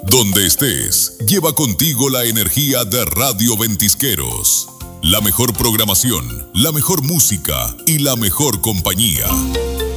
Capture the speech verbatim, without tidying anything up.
Donde estés, lleva contigo la energía de Radio Ventisqueros. La mejor programación, la mejor música y la mejor compañía.